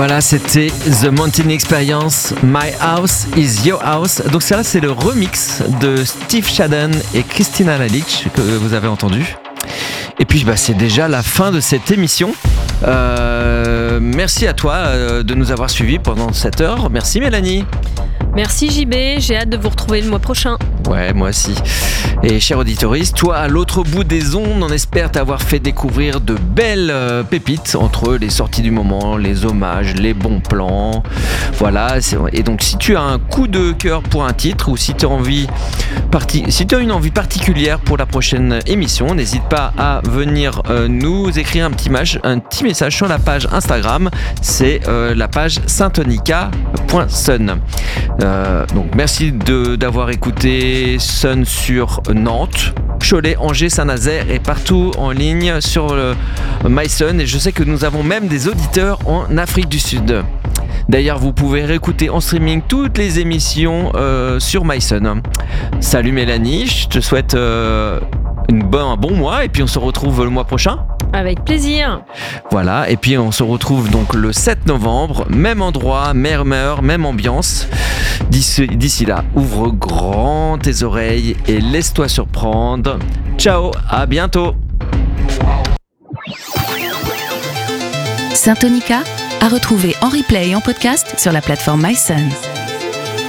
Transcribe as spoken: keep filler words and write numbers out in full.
Voilà, c'était The Mountain Experience, My House is Your House. Donc ça, c'est le remix de Steve Shadden et Christina Lalich que vous avez entendu. Et puis bah, c'est déjà la fin de cette émission. Euh, merci à toi euh, de nous avoir suivis pendant cette heure. Merci Mélanie. Merci J B, j'ai hâte de vous retrouver le mois prochain. Ouais, moi aussi. Et cher auditoriste, toi à l'autre bout des ondes, on espère t'avoir fait découvrir de belles euh, pépites entre les sorties du moment, les hommages, les bons plans. Voilà, c'est... et donc si tu as un coup de cœur pour un titre ou si tu as envie parti... si tu as une envie particulière pour la prochaine émission, n'hésite pas à venir euh, nous écrire un petit, mage, un petit message sur la page Instagram, c'est euh, la page syntonica point sun. Euh, donc merci de, d'avoir écouté Sun sur Nantes, Cholet, Angers, Saint-Nazaire et partout en ligne sur le MySun, et je sais que nous avons même des auditeurs en Afrique du Sud. D'ailleurs, vous pouvez réécouter en streaming toutes les émissions euh, sur MySun. Salut Mélanie, je te souhaite euh, une bon, un bon mois et puis on se retrouve le mois prochain. Avec plaisir. Voilà, et puis on se retrouve donc le sept novembre, même endroit, même heure, même ambiance. D'ici, d'ici là, ouvre grand tes oreilles et laisse-toi surprendre. Ciao, à bientôt. Syntonica à retrouver en replay et en podcast sur la plateforme MySun.